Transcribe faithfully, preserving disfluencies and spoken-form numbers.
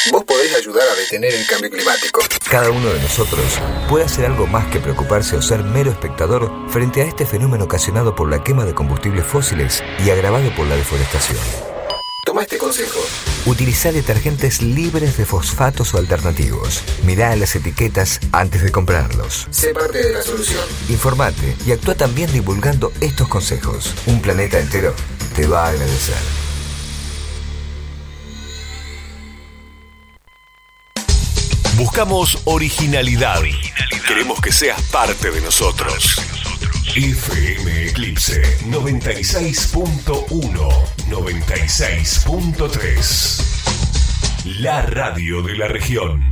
Vos podés ayudar a detener el cambio climático. Cada uno de nosotros puede hacer algo más que preocuparse o ser mero espectador frente a este fenómeno ocasionado por la quema de combustibles fósiles y agravado por la deforestación. Toma este consejo. Utiliza detergentes libres de fosfatos o alternativos. Mirá las etiquetas antes de comprarlos. Sé parte de la solución. Informate y actúa también divulgando estos consejos. Un planeta entero te va a agradecer. Buscamos originalidad. originalidad. Queremos que seas parte de nosotros. F M Eclipse noventa y seis punto uno, noventa y seis punto tres. La radio de la región.